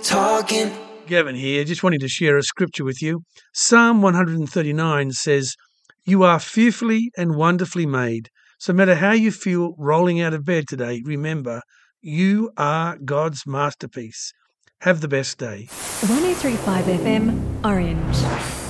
talking. Gavin here, just wanting to share a scripture with you. Psalm 139 says, "You are fearfully and wonderfully made." So no matter how you feel rolling out of bed today, remember, you are God's masterpiece. Have the best day. 103.5 FM, Orange.